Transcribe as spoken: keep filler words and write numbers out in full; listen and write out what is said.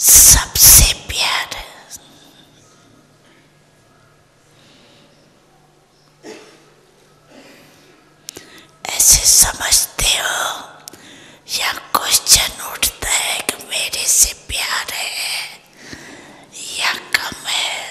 सबसे प्यार। ऐसे समझते हो या क्वेश्चन उठता है कि मेरे से प्यार है या कम है?